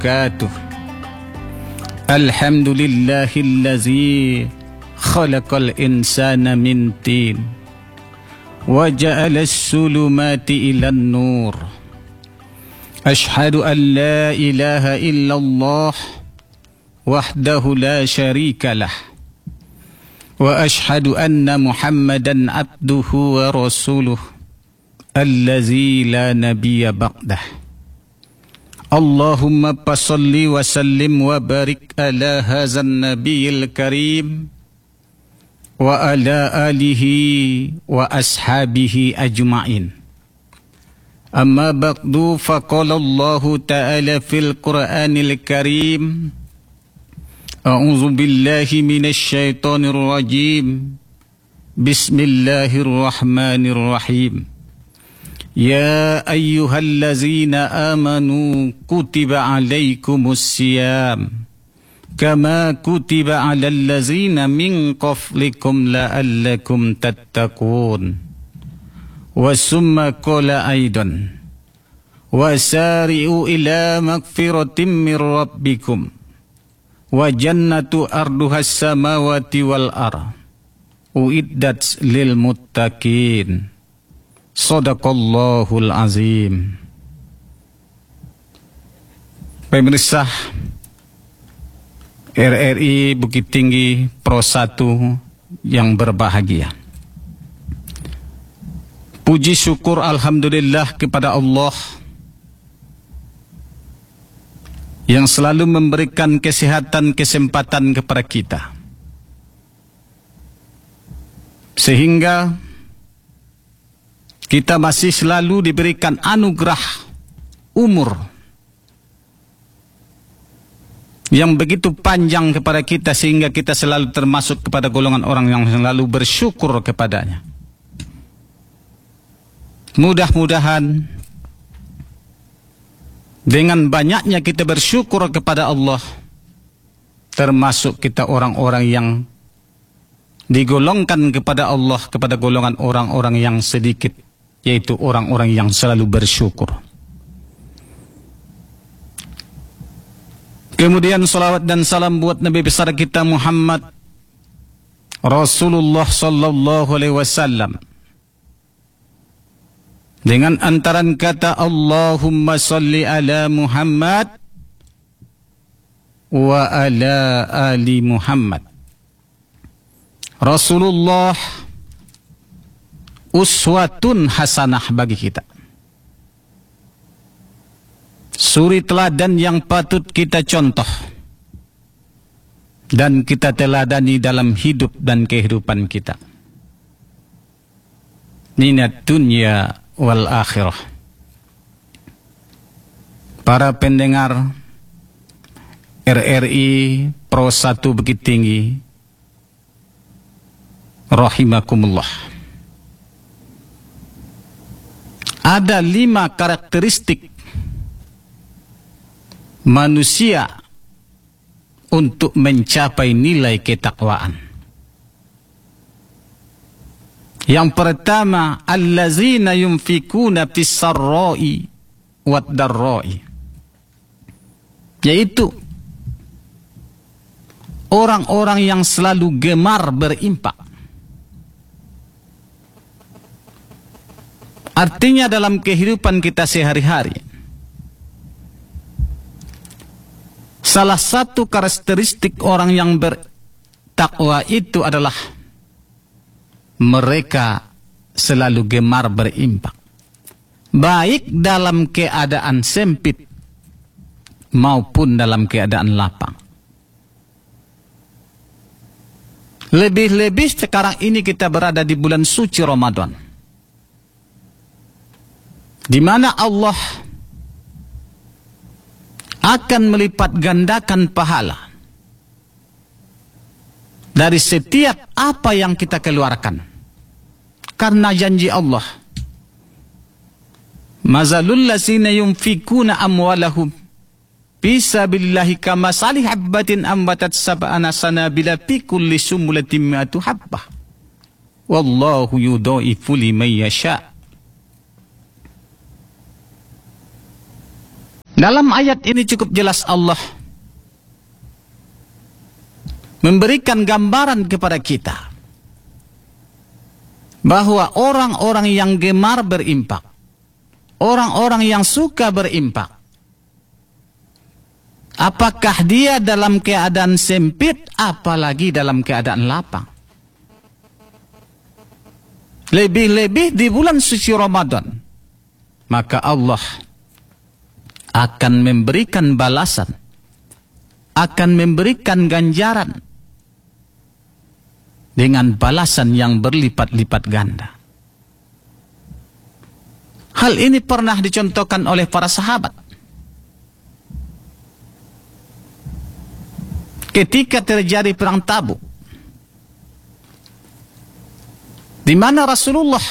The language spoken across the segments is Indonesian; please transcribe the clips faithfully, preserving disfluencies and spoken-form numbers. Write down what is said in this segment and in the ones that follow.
وبركاته. الحمد لله الذي خلق الإنسان من طين وجعل الظلمات إلى النور. أشهد أن لا إله إلا الله وحده لا شريك له، وأشهد أن محمدا عبده ورسوله الذي لا نبي بعده. اللهم صل وسلم وبارك على هذا النبي الكريم وعلى آله وأصحابه أجمعين. أما بعد، فقال الله تعالى في القرآن الكريم: أعوذ بالله من الشيطان الرجيم، بسم الله الرحمن الرحيم. يا أيها الذين آمنوا كتب عليكم الصيام كما كتب على الذين من قبلكم لعلكم تتقون. وثم قال أيضا: وسارعوا إلى مغفرة من ربكم وجنة أرضها السماوات والأرض أعدت للمتقين. Sadaqallahul azim. Pemirsa R R I Bukit Tinggi Pro satu yang berbahagia, puji syukur alhamdulillah kepada Allah yang selalu memberikan kesehatan kesempatan kepada kita, sehingga kita masih selalu diberikan anugerah umur yang begitu panjang kepada kita, sehingga kita selalu termasuk kepada golongan orang yang selalu bersyukur kepadanya. Mudah-mudahan dengan banyaknya kita bersyukur kepada Allah, termasuk kita orang-orang yang digolongkan kepada Allah, kepada golongan orang-orang yang sedikit, yaitu orang-orang yang selalu bersyukur. Kemudian salawat dan salam buat Nabi besar kita Muhammad Rasulullah sallallahu alaihi wasallam, dengan antaran kata Allahumma salli ala Muhammad wa ala ali Muhammad. Rasulullah uswatun hasanah bagi kita, suri teladan yang patut kita contoh dan kita teladani dalam hidup dan kehidupan kita, ninat dunia wal akhirah. Para pendengar R R I Pro satu Bukit Tinggi, rahimakumullah. Ada lima karakteristik manusia untuk mencapai nilai ketakwaan. Yang pertama, allazina yunfikuna fis sarra'i wad darra'i, yaitu orang-orang yang selalu gemar berimpak. Artinya dalam kehidupan kita sehari-hari, salah satu karakteristik orang yang bertakwa itu adalah mereka selalu gemar berimpak, baik dalam keadaan sempit maupun dalam keadaan lapang. Lebih-lebih sekarang ini kita berada di bulan suci Ramadan, di mana Allah akan melipat gandakan pahala dari setiap apa yang kita keluarkan, karena janji Allah, mazalul ladzina yunfikuna amwalahum fi sabilillahi kamasali habbatin ambatat sab'ana sanabila fi kulli sumbulatin mi'atu habbah wallahu yudha'ifu liman yasha'. Dalam ayat ini cukup jelas Allah memberikan gambaran kepada kita bahwa orang-orang yang gemar berimpak, orang-orang yang suka berimpak, apakah dia dalam keadaan sempit, apalagi dalam keadaan lapang. Lebih-lebih di bulan suci Ramadan, maka Allah akan memberikan balasan, akan memberikan ganjaran dengan balasan yang berlipat-lipat ganda. Hal ini pernah dicontohkan oleh para sahabat. Ketika terjadi perang Tabuk, di mana Rasulullah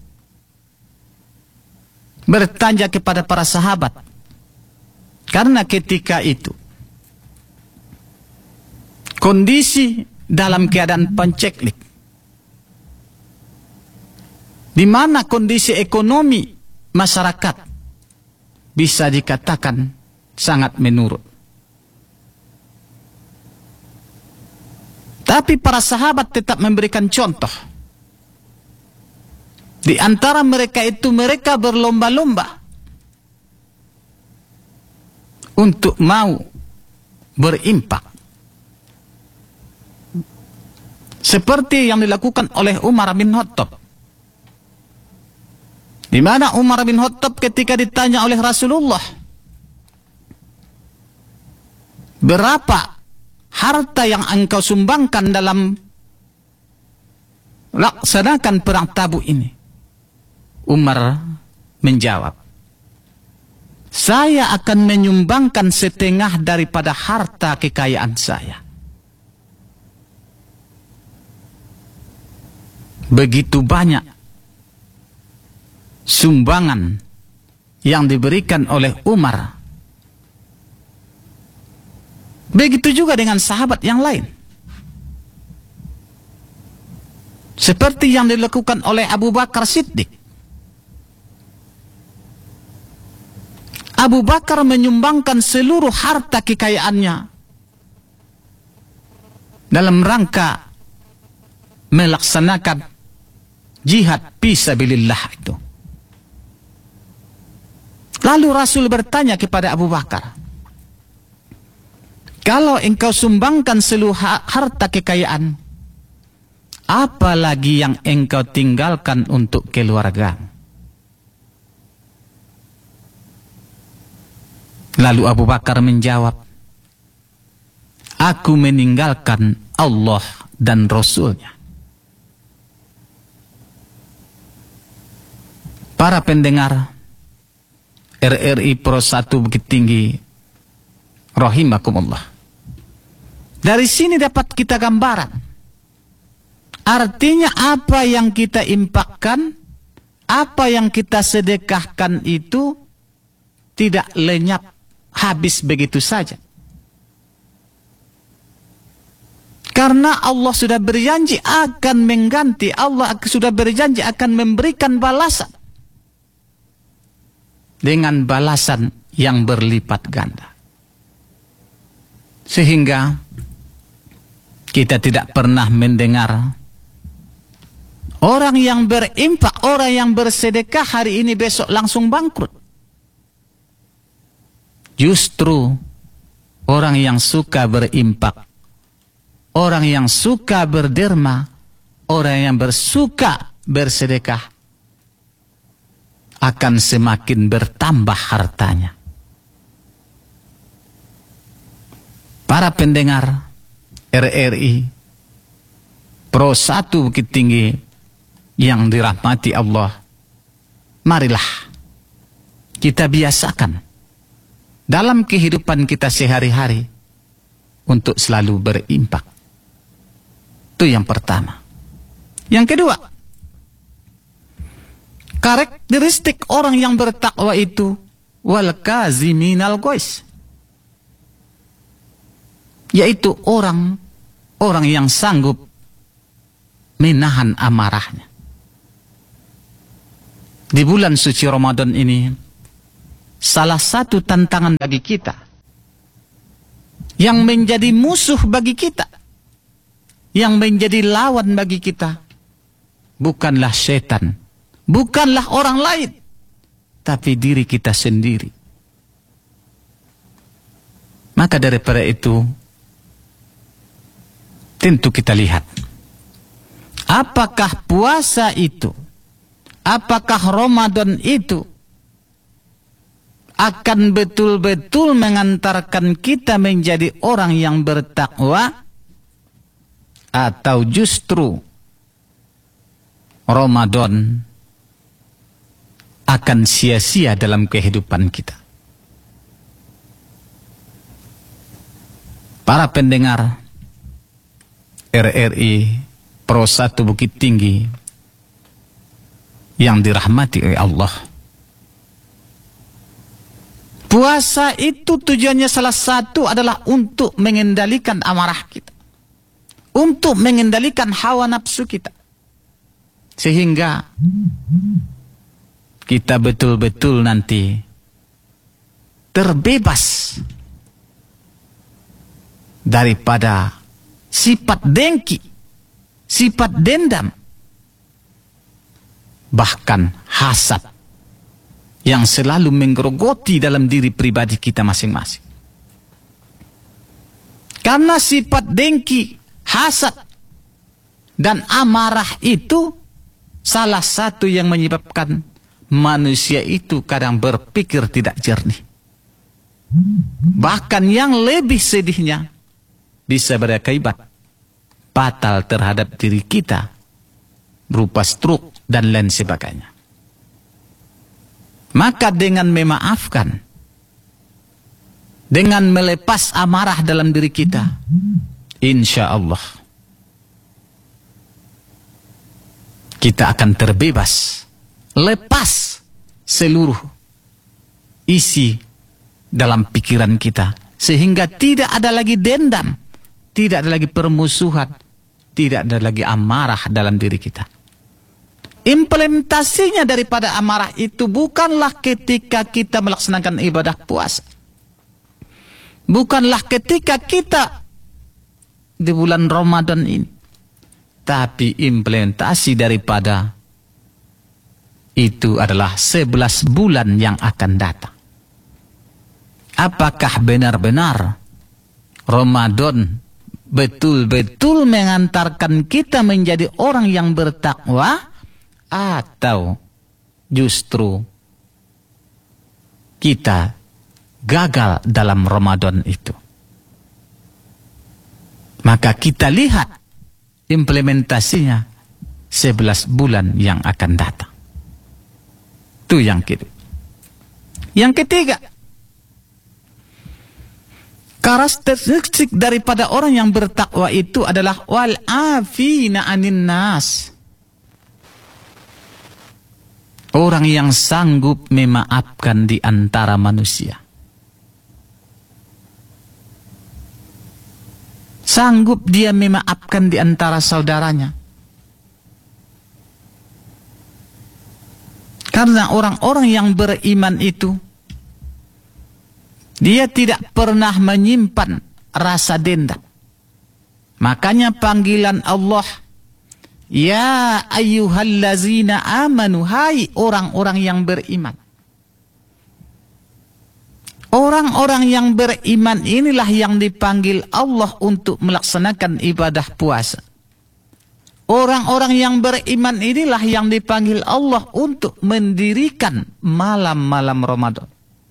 bertanya kepada para sahabat, karena ketika itu kondisi dalam keadaan panceklik, di mana kondisi ekonomi masyarakat bisa dikatakan sangat menurun. Tapi para sahabat tetap memberikan contoh. Di antara mereka itu mereka berlomba-lomba untuk mau berimpak. Seperti yang dilakukan oleh Umar bin Khattab. Di mana Umar bin Khattab ketika ditanya oleh Rasulullah, berapa harta yang engkau sumbangkan dalam laksanakan perang Tabuk ini? Umar menjawab, saya akan menyumbangkan setengah daripada harta kekayaan saya. Begitu banyak sumbangan yang diberikan oleh Umar. Begitu juga dengan sahabat yang lain. Seperti yang dilakukan oleh Abu Bakar Siddiq. Abu Bakar menyumbangkan seluruh harta kekayaannya dalam rangka melaksanakan jihad fisabilillah itu. Lalu Rasul bertanya kepada Abu Bakar, kalau engkau sumbangkan seluruh harta kekayaan, apalagi yang engkau tinggalkan untuk keluarga? Lalu Abu Bakar menjawab, aku meninggalkan Allah dan Rasulnya. Para pendengar R R I Pro satu Bukit Tinggi rahimakumullah. Dari sini dapat kita gambaran. Artinya apa yang kita impakkan, apa yang kita sedekahkan itu tidak lenyap habis begitu saja. Karena Allah sudah berjanji akan mengganti, Allah sudah berjanji akan memberikan balasan dengan balasan yang berlipat ganda. Sehingga kita tidak pernah mendengar orang yang berimpak, orang yang bersedekah hari ini besok langsung bangkrut. Justru orang yang suka berimpak, orang yang suka berderma, orang yang bersuka bersedekah akan semakin bertambah hartanya. Para pendengar R R I Pro satu Bukit Tinggi yang dirahmati Allah, marilah kita biasakan dalam kehidupan kita sehari-hari untuk selalu berimpak. Itu yang pertama. Yang kedua, karakteristik orang yang bertakwa itu wal kaziminal ghaiz, yaitu orang orang yang sanggup menahan amarahnya. Di bulan suci Ramadan ini salah satu tantangan bagi kita, yang menjadi musuh bagi kita, yang menjadi lawan bagi kita, bukanlah setan, bukanlah orang lain, tapi diri kita sendiri. Maka daripada itu, tentu kita lihat, apakah puasa itu, apakah Ramadan itu akan betul-betul mengantarkan kita menjadi orang yang bertakwa, atau justru Ramadan akan sia-sia dalam kehidupan kita. Para pendengar R R I Pro satu Bukit Tinggi yang dirahmati oleh Allah, puasa itu tujuannya salah satu adalah untuk mengendalikan amarah kita, untuk mengendalikan hawa nafsu kita, sehingga kita betul-betul nanti terbebas daripada sifat dengki, sifat dendam, bahkan hasad yang selalu menggerogoti dalam diri pribadi kita masing-masing. Karena sifat dengki, hasad, dan amarah itu salah satu yang menyebabkan manusia itu kadang berpikir tidak jernih. Bahkan yang lebih sedihnya, bisa berakibat fatal terhadap diri kita, berupa stroke dan lain sebagainya. Maka dengan memaafkan, dengan melepas amarah dalam diri kita, insya Allah kita akan terbebas, lepas seluruh isi dalam pikiran kita, sehingga tidak ada lagi dendam, tidak ada lagi permusuhan, tidak ada lagi amarah dalam diri kita. Implementasinya daripada amarah itu bukanlah ketika kita melaksanakan ibadah puasa, bukanlah ketika kita di bulan Ramadan ini, tapi implementasi daripada itu adalah sebelas bulan yang akan datang. Apakah benar-benar Ramadan betul-betul mengantarkan kita menjadi orang yang bertakwa, atau justru kita gagal dalam Ramadan itu? Maka kita lihat implementasinya sebelas bulan yang akan datang. Itu yang kedua. Yang ketiga, karakteristik daripada orang yang bertakwa itu adalah wal afina anin nas. Orang yang sanggup memaafkan di antara manusia. Sanggup dia memaafkan di antara saudaranya. Karena orang-orang yang beriman itu, dia tidak pernah menyimpan rasa dendam. Makanya panggilan Allah, ya ayyuhallazina amanu, hai orang-orang yang beriman. Orang-orang yang beriman inilah yang dipanggil Allah untuk melaksanakan ibadah puasa. Orang-orang yang beriman inilah yang dipanggil Allah untuk mendirikan malam-malam Ramadan.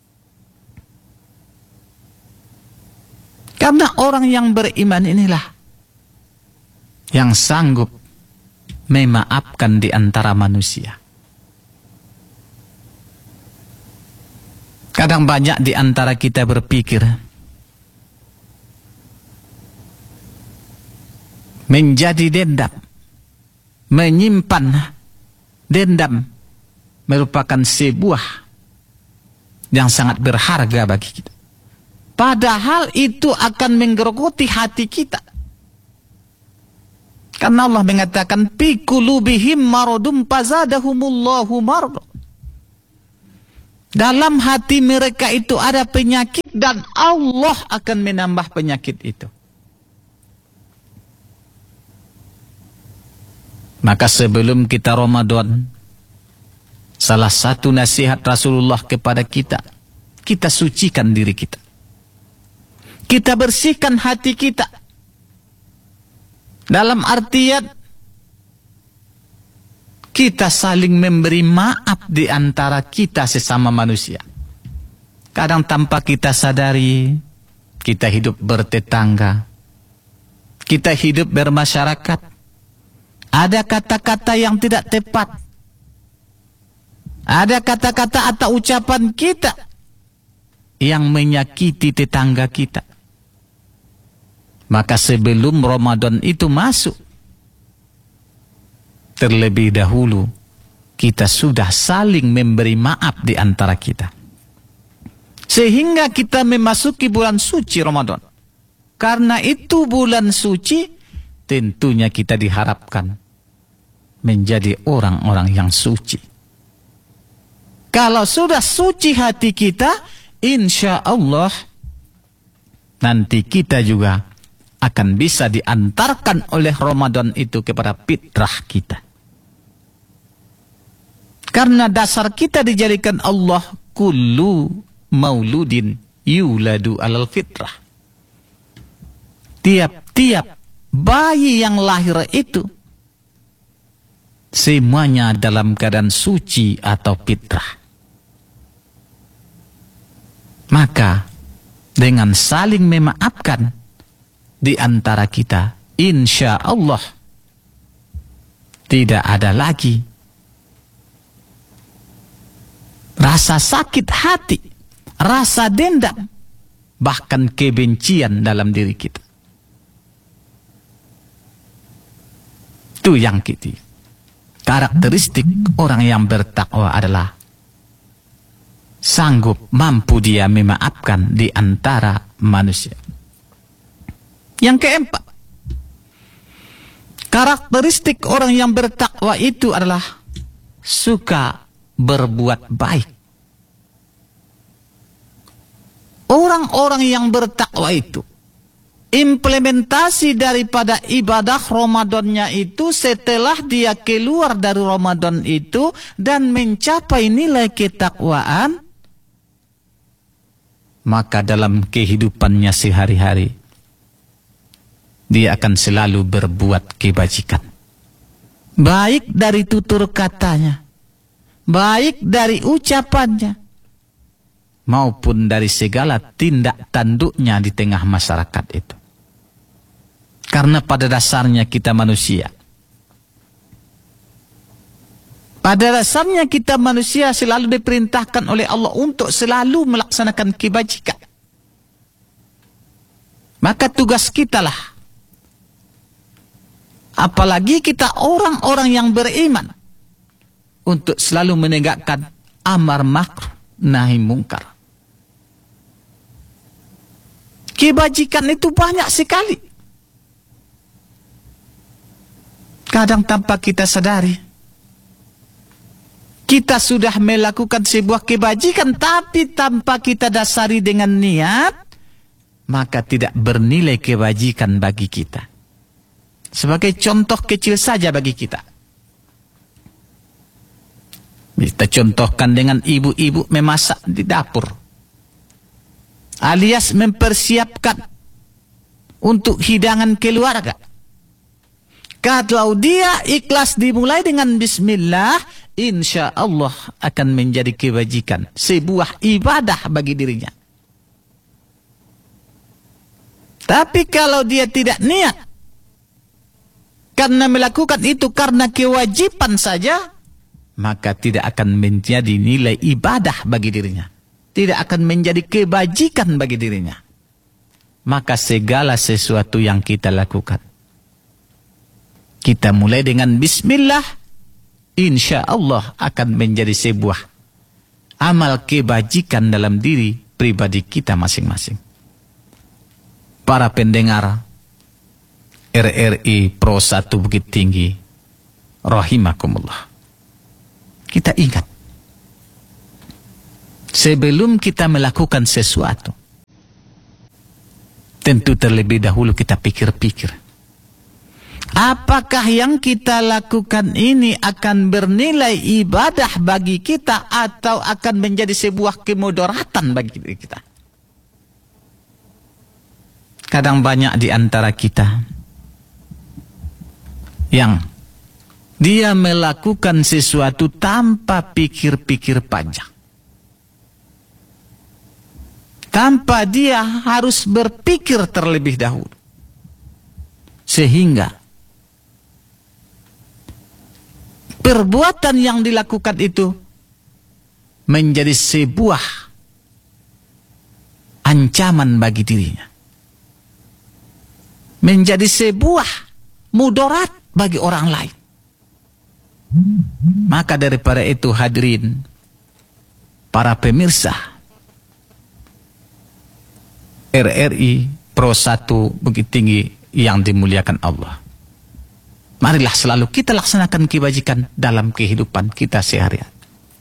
Karena orang yang beriman inilah yang sanggup memaafkan di antara manusia. Kadang banyak di antara kita berpikir menjadi dendam, menyimpan dendam merupakan sebuah yang sangat berharga bagi kita. Padahal itu akan menggerogoti hati kita. Karena Allah mengatakan fi qulubihim maradun fazadahumullahu marad. Dalam hati mereka itu ada penyakit dan Allah akan menambah penyakit itu. Maka sebelum kita Ramadan, salah satu nasihat Rasulullah kepada kita, kita sucikan diri kita. Kita bersihkan hati kita. Dalam artian, kita saling memberi maaf di antara kita sesama manusia. Kadang tanpa kita sadari, kita hidup bertetangga. Kita hidup bermasyarakat. Ada kata-kata yang tidak tepat. Ada kata-kata atau ucapan kita yang menyakiti tetangga kita. Maka sebelum Ramadan itu masuk, terlebih dahulu kita sudah saling memberi maaf di antara kita. Sehingga kita memasuki bulan suci Ramadan. Karena itu bulan suci, tentunya kita diharapkan menjadi orang-orang yang suci. Kalau sudah suci hati kita, insya Allah nanti kita juga akan bisa diantarkan oleh Ramadan itu kepada fitrah kita. Karena dasar kita dijadikan Allah kullu mauludin yuladu alal fitrah. Tiap-tiap bayi yang lahir itu semuanya dalam keadaan suci atau fitrah. Maka dengan saling memaafkan di antara kita, insya Allah tidak ada lagi rasa sakit hati, rasa dendam, bahkan kebencian dalam diri kita. Itu yang kita. Karakteristik orang yang bertakwa adalah sanggup, mampu dia memaafkan di antara manusia. Yang keempat, karakteristik orang yang bertakwa itu adalah suka berbuat baik. Orang-orang yang bertakwa itu, implementasi daripada ibadah Ramadannya itu setelah dia keluar dari Ramadan itu dan mencapai nilai ketakwaan, maka dalam kehidupannya sehari-hari dia akan selalu berbuat kebajikan. Baik dari tutur katanya, baik dari ucapannya, maupun dari segala tindak tanduknya di tengah masyarakat itu. Karena pada dasarnya kita manusia. Pada dasarnya kita manusia selalu diperintahkan oleh Allah untuk selalu melaksanakan kebajikan. Maka tugas kita lah, apalagi kita orang-orang yang beriman, untuk selalu menegakkan amar ma'ruf nahi mungkar. Kebajikan itu banyak sekali. Kadang tanpa kita sadari, kita sudah melakukan sebuah kebajikan, tapi tanpa kita dasari dengan niat, maka tidak bernilai kebajikan bagi kita. Sebagai contoh kecil saja bagi kita, kita contohkan dengan ibu-ibu memasak di dapur, alias mempersiapkan untuk hidangan keluarga. Kalau dia ikhlas dimulai dengan bismillah, insya Allah akan menjadi kebajikan, sebuah ibadah bagi dirinya. Tapi kalau dia tidak niat, karena melakukan itu karena kewajiban saja, maka tidak akan menjadi nilai ibadah bagi dirinya. Tidak akan menjadi kebajikan bagi dirinya. Maka segala sesuatu yang kita lakukan, kita mulai dengan bismillah, insya Allah akan menjadi sebuah amal kebajikan dalam diri pribadi kita masing-masing. Para pendengar R R I Pro satu Bukit Tinggi, rahimakumullah. Kita ingat, sebelum kita melakukan sesuatu, tentu terlebih dahulu kita pikir-pikir, apakah yang kita lakukan ini akan bernilai ibadah bagi kita atau akan menjadi sebuah kemudaratan bagi kita. Kadang banyak di antara kita yang dia melakukan sesuatu tanpa pikir-pikir panjang. Tanpa dia harus berpikir terlebih dahulu. Sehingga perbuatan yang dilakukan itu menjadi sebuah ancaman bagi dirinya. Menjadi sebuah mudarat bagi orang lain. Maka daripada itu hadirin, para pemirsa R R I Pro satu Bukit Tinggi yang dimuliakan Allah, marilah selalu kita laksanakan kebajikan dalam kehidupan kita sehari-hari.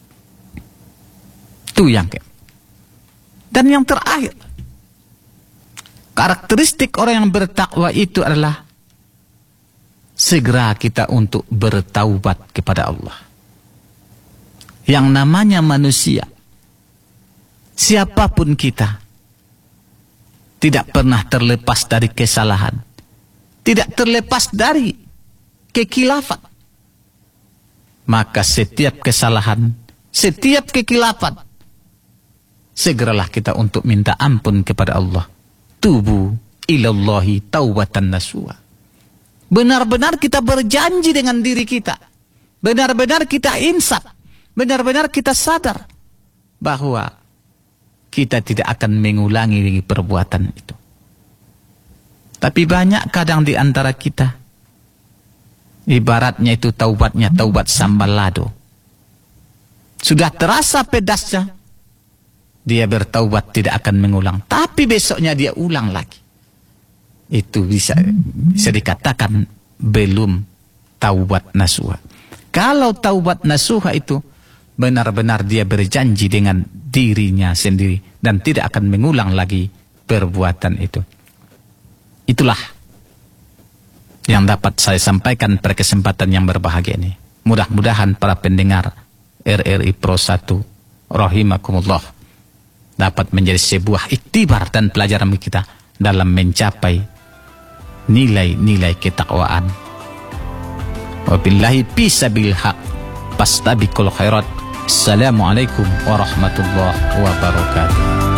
Itu yang ke. Dan yang terakhir, karakteristik orang yang bertakwa itu adalah segera kita untuk bertaubat kepada Allah. Yang namanya manusia, siapapun kita, tidak pernah terlepas dari kesalahan, tidak terlepas dari kekilafan. Maka setiap kesalahan, setiap kekilafan, segeralah kita untuk minta ampun kepada Allah. Tubu ilallahi taubatan nasuha. Benar-benar kita berjanji dengan diri kita, benar-benar kita insaf, benar-benar kita sadar bahwa kita tidak akan mengulangi perbuatan itu. Tapi banyak kadang di antara kita, ibaratnya itu taubatnya taubat sambal lado. Sudah terasa pedasnya, dia bertaubat tidak akan mengulang. Tapi besoknya dia ulang lagi. Itu bisa, bisa dikatakan belum taubat nasuha. Kalau taubat nasuha itu benar-benar dia berjanji dengan dirinya sendiri dan tidak akan mengulang lagi perbuatan itu. Itulah yang dapat saya sampaikan pada kesempatan yang berbahagia ini. Mudah-mudahan para pendengar R R I Pro satu rahimakumullah dapat menjadi sebuah iktibar dan pelajaran kita dalam mencapai nilai-nilai ketakwaan. Wabillahi pisabil haq fastabiqul khairat. Assalamualaikum warahmatullahi wabarakatuh.